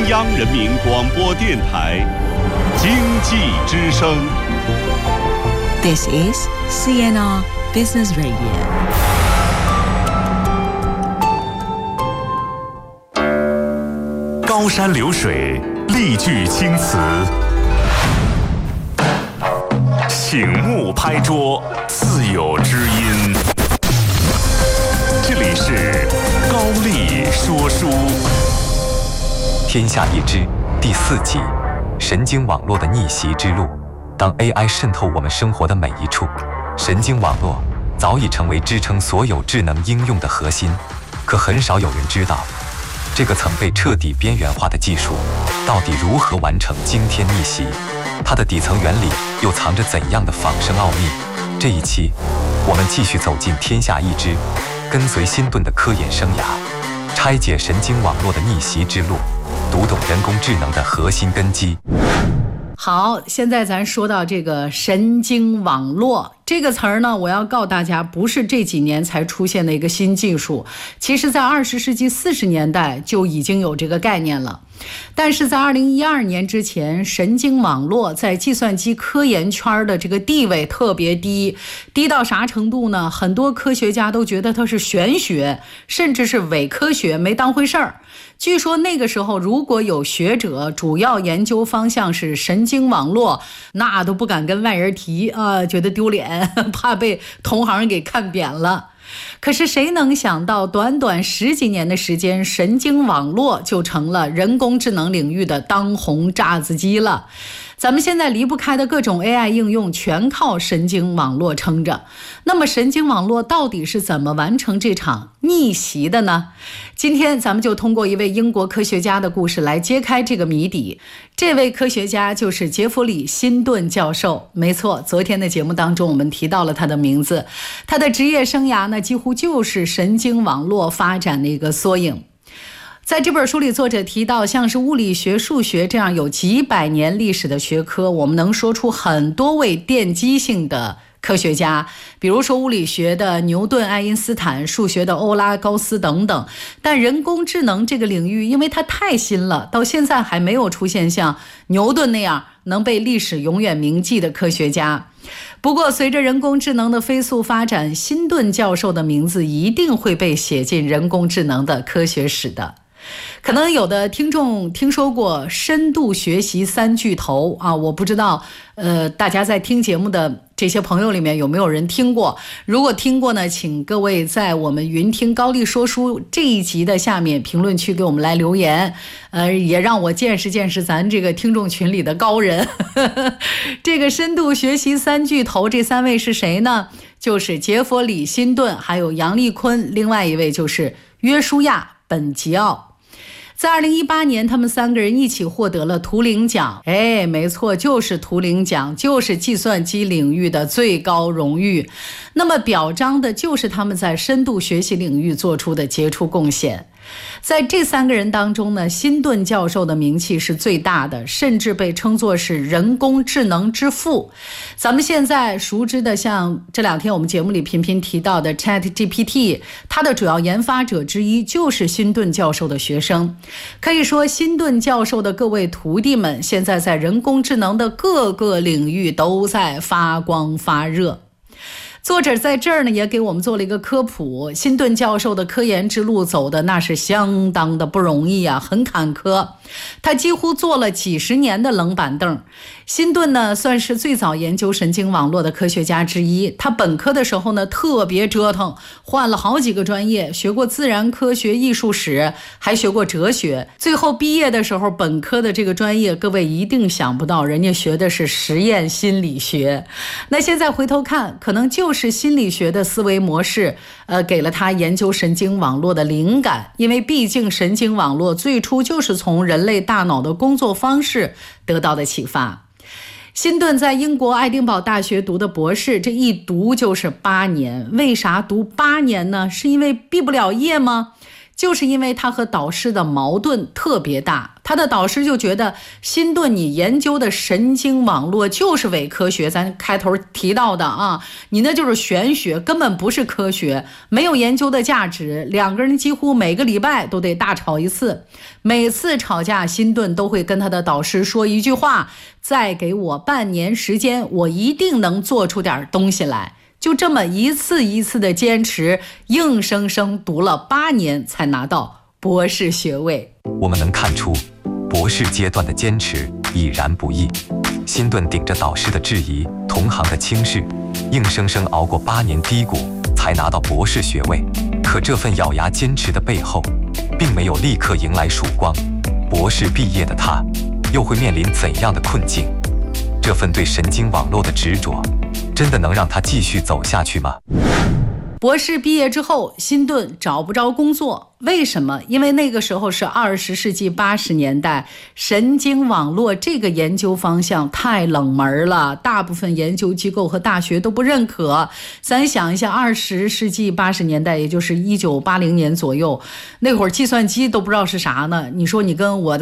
央人民广播电台经济之声。 This is CNR Business Radio。 高山流水，丽句青词，醒目拍桌，自有知音。这里是高丽说书。天下一知第4集，神经网络的逆袭之路。当 AI 渗透我们生活的每一处，神经网络早已成为支撑所有智能应用的核心。可很少有人知道，这个曾被彻底边缘化的技术，到底如何完成惊天逆袭？它的底层原理又藏着怎样的仿生奥秘？这一期，我们继续走进天下一知，跟随辛顿的科研生涯，拆解神经网络的逆袭之路，读懂人工智能的核心根基。 好，现在咱说到这个神经网络这个词儿呢，我要告诉大家，不是这几年才出现的一个新技术，其实在20世纪40年代就已经有这个概念了。但是在2012年之前，神经网络在计算机科研圈的这个地位特别低，低到啥程度呢？很多科学家都觉得它是玄学，甚至是伪科学，没当回事儿。据说那个时候，如果有学者主要研究方向是神经网络，那都不敢跟外人提啊，觉得丢脸，怕被同行给看扁了。可是谁能想到，短短10几年的时间，神经网络就成了人工智能领域的当红炸子鸡了。咱们现在离不开的各种 AI 应用全靠神经网络撑着。那么神经网络到底是怎么完成这场逆袭的呢？今天咱们就通过一位英国科学家的故事来揭开这个谜底。这位科学家就是杰弗里·辛顿教授。没错，昨天的节目当中我们提到了他的名字。他的职业生涯呢，几乎就是神经网络发展的一个缩影。在这本书里，作者提到，像是物理学、数学这样有几百年历史的学科，我们能说出很多位奠基性的科学家，比如说物理学的牛顿、爱因斯坦，数学的欧拉、高斯等等。但人工智能这个领域，因为它太新了，到现在还没有出现像牛顿那样能被历史永远铭记的科学家。不过随着人工智能的飞速发展，辛顿教授的名字一定会被写进人工智能的科学史的。可能有的听众听说过深度学习3巨头啊，我不知道大家在听节目的这些朋友里面有没有人听过。如果听过呢，请各位在我们云听高丽说书这一集的下面评论区给我们来留言，也让我见识见识咱这个听众群里的高人。这个深度学习3巨头，这3位是谁呢？就是杰弗里·辛顿，还有杨利坤，另外一位就是约书亚·本吉奥。在2018年，他们3个人一起获得了图灵奖。没错，就是图灵奖，就是计算机领域的最高荣誉。那么表彰的就是他们在深度学习领域做出的杰出贡献。在这3个人当中呢，辛顿教授的名气是最大的，甚至被称作是人工智能之父。咱们现在熟知的，像这2天我们节目里频频提到的 ChatGPT， 它的主要研发者之一就是辛顿教授的学生。可以说，辛顿教授的各位徒弟们现在在人工智能的各个领域都在发光发热。作者在这儿呢也给我们做了一个科普，辛顿教授的科研之路走的那是相当的不容易啊，很坎坷。他几乎坐了几十年的冷板凳。辛顿呢算是最早研究神经网络的科学家之一。他本科的时候呢特别折腾，换了好几个专业，学过自然科学、艺术史，还学过哲学。最后毕业的时候，本科的这个专业，各位一定想不到，人家学的是实验心理学。那现在回头看，可能就是心理学的思维模式给了他研究神经网络的灵感。因为毕竟神经网络最初就是从人类大脑的工作方式得到的启发。辛顿在英国爱丁堡大学读的博士，这一读就是8年。为啥读8年呢？是因为毕不了业吗？就是因为他和导师的矛盾特别大。 他的导师就觉得，辛顿你研究的神经网络就是伪科学，咱开头提到的啊，你那就是玄学，根本不是科学，没有研究的价值。两个人几乎每个礼拜都得大吵一次，每次吵架，辛顿都会跟他的导师说一句话：再给我半年时间，我一定能做出点东西来。就这么一次一次的坚持，硬生生读了8年才拿到博士学位。 我们能看出，博士阶段的坚持已然不易。辛顿顶着导师的质疑、同行的轻视，硬生生熬过8年低谷，才拿到博士学位。可这份咬牙坚持的背后，并没有立刻迎来曙光。博士毕业的他，又会面临怎样的困境？这份对神经网络的执着，真的能让他继续走下去吗？ 博士毕业之后，辛顿找不着工作，为什么？因为那个时候是20世纪80年代，神经网络这个研究方向太冷门了，大部分研究机构和大学都不认可。咱想一下，20世纪80年代，也就是1980年左右，那会儿计算机都不知道是啥呢。你说你跟我